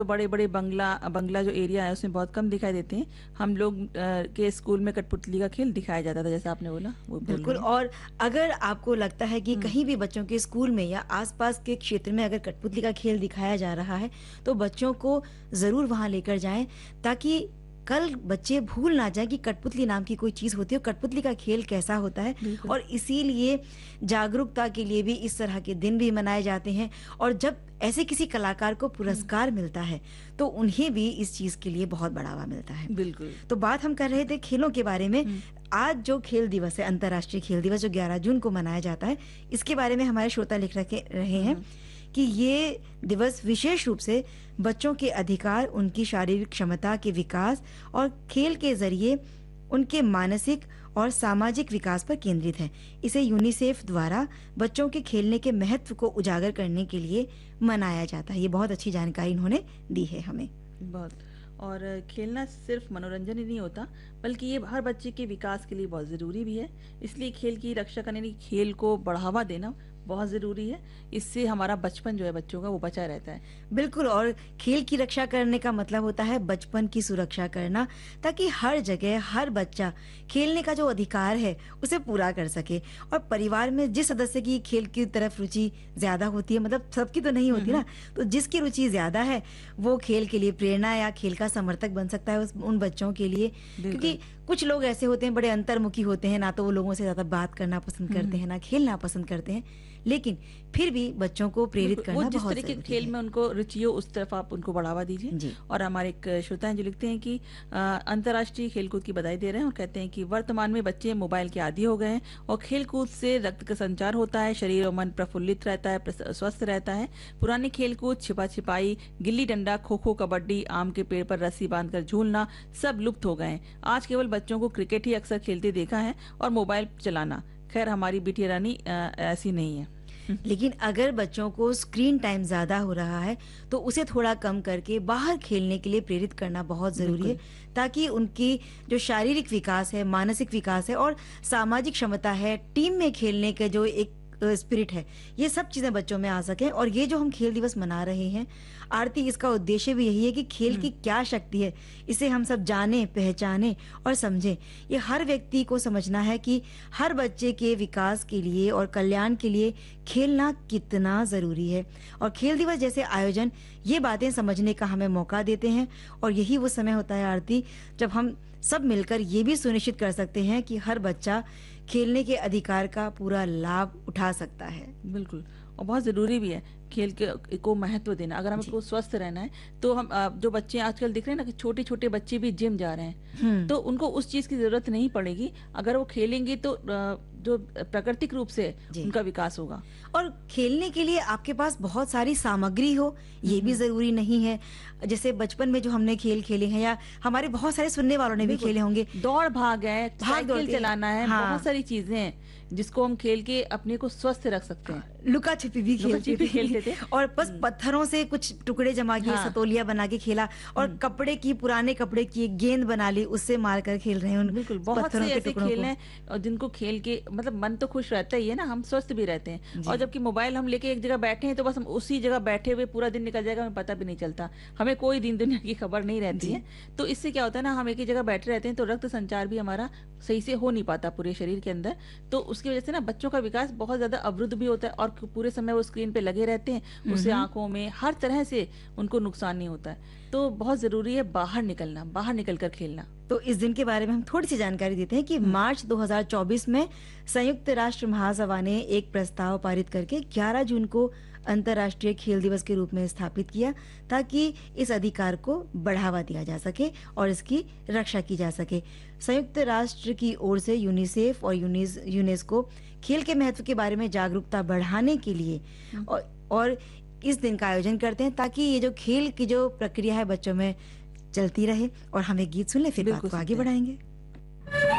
तो बड़े-बड़े बंगला बंगला जो एरिया है उसमें बहुत कम दिखाई देते हैं। हम लोग के स्कूल में कठपुतली का खेल दिखाया जाता था, जैसा आपने बोला, वो बोल बिल्कुल। रही हैं। और अगर आपको लगता है कि हुँ, कहीं भी बच्चों के स्कूल में या आसपास के क्षेत्र में अगर कठपुतली का खेल दिखाया जा रहा है, तो बच्चों को ज़रूर वहाँ लेकर जाएँ, ताकि कल बच्चे भूल ना जाएँ कि कठपुतली नाम की कोई चीज़ होती है और कठपुतली का खेल कैसा होता है। बिल्कुल। और इसीलिए जागरूकता के लिए भी इस तरह के दिन भी मनाए जाते हैं। और जब ऐसे किसी कलाकार को हुँ, पुरस्कार मिलता है, तो उन्हें भी इस चीज़ के लिए बहुत बढ़ावा मिलता है। बिल्कुल। तो बात हम कर रहे थे खेलों के बारे में। हुँ, आज जो खेल दिवस है, अंतर्राष्ट्रीय खेल दिवस, जो 11 जून को मनाया जाता है, इसके बारे में हमारे श्रोता लिख रखे रहे हुँ, हैं हुँ। कि ये दिवस विशेष रूप से बच्चों के अधिकार, उनकी शारीरिक क्षमता के विकास और खेल के ज़रिए उनके मानसिक और सामाजिक विकास पर केंद्रित है। इसे यूनिसेफ द्वारा बच्चों के खेलने के महत्व को उजागर करने के लिए मनाया जाता है। ये बहुत अच्छी जानकारी इन्होंने दी है हमें। बहुत। और खेलना सिर्फ मनोरंजन ही नहीं होता, बल्कि ये हर बच्चे के विकास के लिए बहुत ज़रूरी भी है। इसलिए खेल की रक्षा करने, यानी खेल को बढ़ावा देना बहुत ज़रूरी है। इससे हमारा बचपन जो है बच्चों का, वो बचा रहता है। बिल्कुल। और खेल की रक्षा करने का मतलब होता है बचपन की सुरक्षा करना, ताकि हर जगह हर बच्चा खेलने का जो अधिकार है उसे पूरा कर सके। और परिवार में जिस सदस्य की खेल की तरफ रुचि ज्यादा होती है, मतलब सबकी तो नहीं हुँ, होती हुँ। ना, तो जिसकी रुचि ज्यादा है वो खेल के लिए प्रेरणा या खेल का समर्थक बन सकता है उन बच्चों के लिए। क्योंकि बिल्कुल। कुछ लोग ऐसे होते हैं, बड़े अंतर्मुखी होते हैं, ना तो वो लोगों से ज्यादा बात करना पसंद हुँ, करते हुँ। हैं, ना खेलना पसंद करते हैं, लेकिन फिर भी बच्चों को प्रेरित बिल्कुल, वो करना जिस बहुत तरह के जरूरी खेल है। में उनको रुचि हो, उस तरफ आप उनको बढ़ावा दीजिए। जी। और हमारे एक श्रोता हैं जो लिखते हैं कि अंतर्राष्ट्रीय खेलकूद की बधाई दे रहे हैं और कहते हैं कि वर्तमान में बच्चे मोबाइल के आदी हो गए हैं और खेलकूद से रक्त का संचार होता है, शरीर और मन प्रफुल्लित रहता है, स्वस्थ रहता है। पुराने खेलकूद, छिपा-छिपाई, गिल्ली-डंडा, खो-खो, कबड्डी, आम के पेड़ पर रस्सी बांधकर झूलना, सब लुप्त हो गए हैं। आज केवल बच्चों को क्रिकेट ही अक्सर खेलते देखा है और मोबाइल चलाना। खैर, हमारी बिटिया रानी ऐसी नहीं है। लेकिन अगर बच्चों को स्क्रीन टाइम ज़्यादा हो रहा है, तो उसे थोड़ा कम करके बाहर खेलने के लिए प्रेरित करना बहुत ज़रूरी है, बिल्कुल। ताकि उनकी जो शारीरिक विकास है, मानसिक विकास है और सामाजिक क्षमता है, टीम में खेलने के जो एक स्पिरिट है, ये सब चीज़ें बच्चों में आ सकें। और ये जो हम खेल दिवस मना रहे हैं, आरती, इसका उद्देश्य भी यही है कि खेल की हुँ, क्या शक्ति है, इसे हम सब जानें, पहचानें और समझें। ये हर व्यक्ति को समझना है कि हर बच्चे के विकास के लिए और कल्याण के लिए खेलना कितना ज़रूरी है। और खेल दिवस जैसे आयोजन ये बातें समझने का हमें मौका देते हैं। और यही वो समय होता है आरती, जब हम सब मिलकर ये भी सुनिश्चित कर सकते हैं कि हर बच्चा खेलने के अधिकार का पूरा लाभ उठा सकता है। बिल्कुल। और बहुत ज़रूरी भी है खेल के को महत्व देना। अगर जी। हमको स्वस्थ रहना है, तो हम जो बच्चे आजकल दिख रहे हैं ना कि छोटे-छोटे बच्चे भी जिम जा रहे हैं, हुँ। तो उनको उस चीज़ की ज़रूरत नहीं पड़ेगी। अगर वो खेलेंगे तो जो प्राकृतिक रूप से जी। उनका विकास होगा। और खेलने के लिए आपके पास बहुत सारी सामग्री हो, हुँ, ये भी हुँ। ज़रूरी नहीं है। जैसे बचपन में जो हमने खेल खेले हैं, या हमारे बहुत सारे सुनने वालों ने भी बिल्कुल। खेले होंगे, दौड़-भाग है, भाग-दौड़ साइकिल के। चलाना है, बहुत हाँ। सारी चीज़ें हैं, जिसको हम खेल के अपने को स्वस्थ रख सकते हैं। लुका-छिपी भी खेलते लुका-छिपी थे। खेलते थे। और बस हुँ, पत्थरों से कुछ टुकड़े जमा किए, हाँ। सतोलिया बना के खेला। और हुँ। कपड़े की, पुराने कपड़े की एक गेंद बना ली, उससे मार कर खेल रहे हैं उन बिल्कुल, बहुत से पत्थरों के ऐसे टुकड़ों खेल को। हैं और जिनको खेल के मतलब मन तो खुश रहता ही है ना, हम स्वस्थ भी रहते हैं। और जी। जबकि मोबाइल हम लेके एक जगह बैठे हैं, तो बस हम उसी जगह बैठे हुए पूरा दिन निकल जाएगा, हमें पता भी नहीं चलता। हमें कोई दिन दुनिया की खबर नहीं रहती जी। है। तो इससे क्या होता है ना, हम एक ही जगह बैठे रहते हैं, तो रक्त संचार भी हमारा सही से हो नहीं पाता पूरे शरीर के अंदर। तो उसकी वजह से ना बच्चों का विकास बहुत ज़्यादा अवरुद्ध भी होता है और पूरे समय वो स्क्रीन पे लगे रहते हैं, हुँ, उससे हुँ। आँखों में हर तरह से उनको नुकसान नहीं होता है। तो बहुत ज़रूरी है बाहर निकलना, बाहर निकल कर खेलना। तो इस दिन के बारे में हम थोड़ी सी जानकारी देते हैं कि हुँ, मार्च 2024 में संयुक्त राष्ट्र महासभा ने एक प्रस्ताव पारित करके 11 जून को अंतर्राष्ट्रीय खेल दिवस के रूप में स्थापित किया, ताकि इस अधिकार को बढ़ावा दिया जा सके और इसकी रक्षा की जा सके। संयुक्त राष्ट्र की ओर से यूनिसेफ और यूनेस्को खेल के महत्व के बारे में जागरूकता बढ़ाने के लिए हुँ। और इस दिन का आयोजन करते हैं, ताकि ये जो खेल की जो प्रक्रिया है बच्चों में चलती रहे। और हम एक गीत सुन लें, फिर बात बिल्कुल को आगे सुनते हैं। बढ़ाएंगे।